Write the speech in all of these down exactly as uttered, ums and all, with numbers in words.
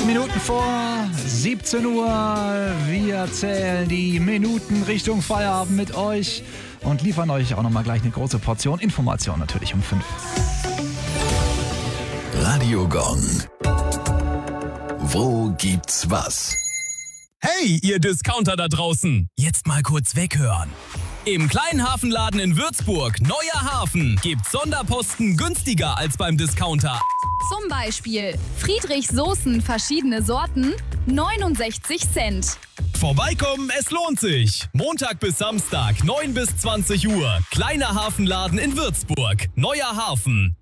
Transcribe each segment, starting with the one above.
Minuten vor siebzehn Uhr. Wir zählen die Minuten Richtung Feierabend mit euch und liefern euch auch nochmal gleich eine große Portion Information, natürlich um fünf. Radio Gong. Wo gibt's was? Hey, ihr Discounter da draußen! Jetzt mal kurz weghören. Im kleinen Hafenladen in Würzburg, Neuer Hafen, gibt's Sonderposten günstiger als beim Discounter. Zum Beispiel Friedrichs Soßen, verschiedene Sorten, neunundsechzig Cent. Vorbeikommen, es lohnt sich. Montag bis Samstag, neun bis zwanzig Uhr. Kleiner Hafenladen in Würzburg, Neuer Hafen.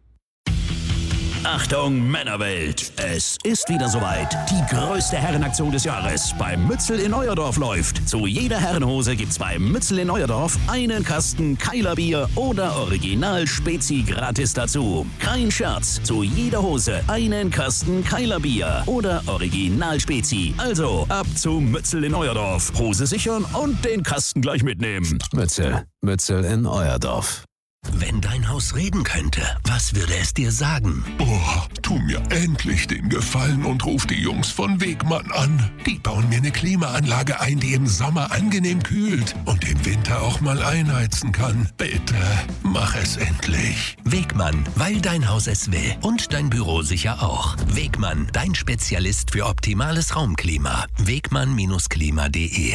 Achtung Männerwelt, es ist wieder soweit. Die größte Herrenaktion des Jahres beim Mützel in Neuerdorf läuft. Zu jeder Herrenhose gibt's beim Mützel in Neuerdorf einen Kasten Keiler Bier oder Original Spezi gratis dazu. Kein Scherz, zu jeder Hose einen Kasten Keiler Bier oder Original Spezi. Also ab zum Mützel in Neuerdorf. Hose sichern und den Kasten gleich mitnehmen. Mützel, Mützel in Euerdorf. Wenn dein Haus reden könnte, was würde es dir sagen? Oh, tu mir endlich den Gefallen und ruf die Jungs von Wegmann an. Die bauen mir eine Klimaanlage ein, die im Sommer angenehm kühlt und im Winter auch mal einheizen kann. Bitte, mach es endlich. Wegmann, weil dein Haus es will und dein Büro sicher auch. Wegmann, dein Spezialist für optimales Raumklima. Wegmann Klima punkt de.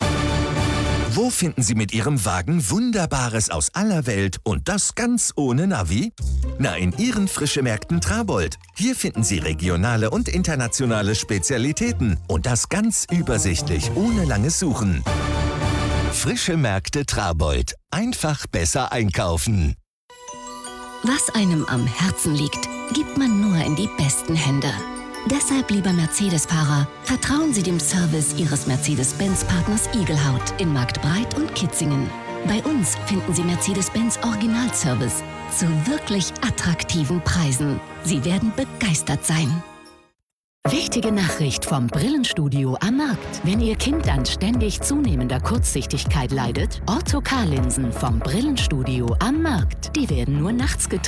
Wo finden Sie mit Ihrem Wagen Wunderbares aus aller Welt und das ganz ohne Navi? Na, in Ihren Frischemärkten Trabold. Hier finden Sie regionale und internationale Spezialitäten und das ganz übersichtlich, ohne langes Suchen. Frische Märkte Trabold. Einfach besser einkaufen. Was einem am Herzen liegt, gibt man nur in die besten Hände. Deshalb, lieber Mercedes-Fahrer, vertrauen Sie dem Service Ihres Mercedes-Benz-Partners Igelhaut in Marktbreit und Kitzingen. Bei uns finden Sie Mercedes-Benz Originalservice zu wirklich attraktiven Preisen. Sie werden begeistert sein. Wichtige Nachricht vom Brillenstudio am Markt. Wenn Ihr Kind an ständig zunehmender Kurzsichtigkeit leidet, Ortho-K-Linsen vom Brillenstudio am Markt. Die werden nur nachts getragen.